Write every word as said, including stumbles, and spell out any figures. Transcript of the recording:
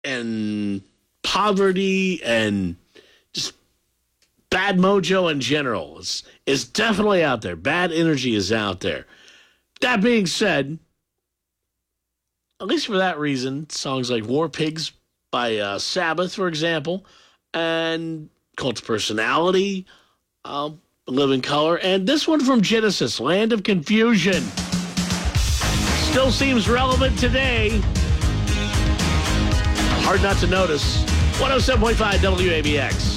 and poverty and just bad mojo in general is, is definitely out there. Bad energy is out there. That being said, at least for that reason, songs like War Pigs by uh, Sabbath, for example, and Cult of Personality, uh, Living Color, and this one from Genesis, Land of Confusion, still seems relevant today. Hard not to notice. one oh seven point five W A B X.